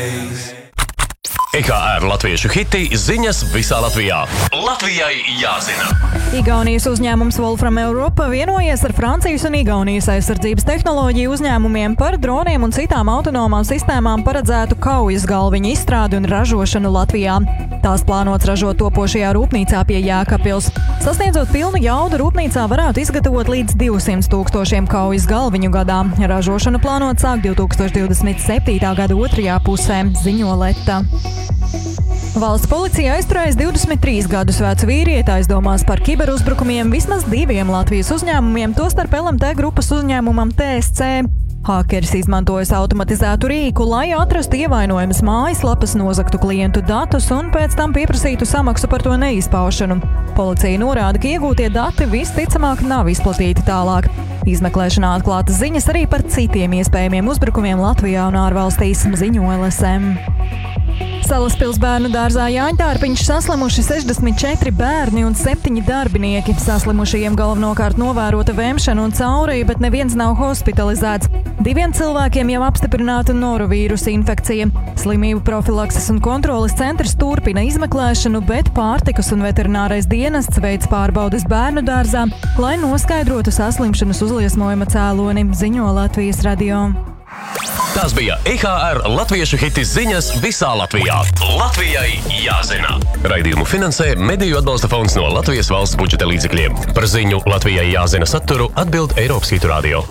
EKR latviešu hiti ziņas visā Latvijā. Latvijai jāzina. Igaunijas uzņēmums Wolfram Europa vienojies ar Francijas un Igaunijas aizsardzības tehnoloģiju uzņēmumiem par droniem un citām autonomām sistēmām paredzētu kaujas galviņu izstrādi un ražošanu Latvijā. Tās plānots ražot topošajā rūpnīcā pie Jēkabpils. Sasniedzot pilnu jaudu, rūpnīcā varētu izgatavot līdz 200,000 kaujas galviņu gadā. Ražošanu plānot sākt 2027. gada otrajā pusē, ziņo Leta. Valsts policija aizturēs 23 gadus vecu vīrieti aizdomās par kiberuzbrukumiem vismaz 2 Latvijas uzņēmumiem, tostarp LMT grupas uzņēmumam TSC. Hakeris izmantojas automatizētu rīku, lai atrastu ievainojumas mājaslapas, nozagtu klientu datus un pēc tam pieprasītu samaksu par to neizpaušanu. Policija norāda, ka iegūtie dati visticamāk nav izplatīti tālāk. Izmeklēšanā atklātas ziņas arī par citiem iespējamiem uzbrukumiem Latvijā un ārvalstīs, ziņo LSM. Salaspils bērnu dārzā Jāņtārpiņš saslimuši 64 bērni un 7 darbinieki. Saslimušajiem galvenokārt novērota vēmšana un caurija, bet neviens nav hospitalizēts. 2 cilvēkiem jau apstiprināta norovīrusa infekcija. Slimību profilakses un kontroles centrs turpina izmeklēšanu, bet pārtikas un veterinārais dienests veic pārbaudes bērnu dārzā, lai noskaidrotu saslimšanas uzliesmojuma cēloni, ziņo Latvijas radio. Tās bija EKR latviešu hiti ziņas visā Latvijā. Latvijai jāzina. Raidījumu finansē Mediju atbalsta fonds no Latvijas valsts budžeta līdzekļiem. Par ziņu Latvijai jāzina saturu atbild Eiropas Hitu radio.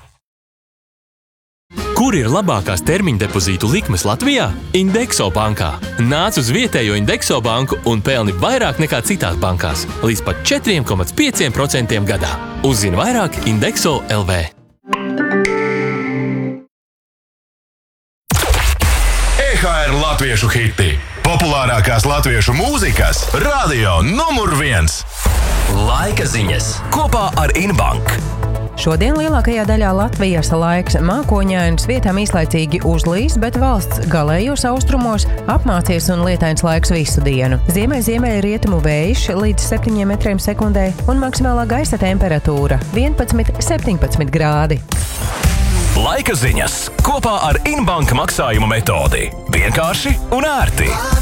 Kur ir labākās termiņa depozītu likmes Latvijā? Indexo bankā. Nāc uz vietējo Indexo banku un pelni vairāk nekā citās bankās. Līdz pat 4,5% gadā. Uzzini vairāk Indexo LV. EKR latviešu hiti. Populārākās latviešu mūzikas radio numur 1. Laika ziņas kopā ar Inbank. Šodien lielākajā daļā Latvijas laiks mākoņains, vietām īslaicīgi uzlīs, bet valsts galējos austrumos apmācies un lietains laiks visu dienu. Ziemeļrietumu vējš līdz 7 metriem sekundē un maksimālā gaisa temperatūra 11–17 grādi. Laika ziņas kopā ar Inbank maksājumu metodi. Vienkārši un ērti.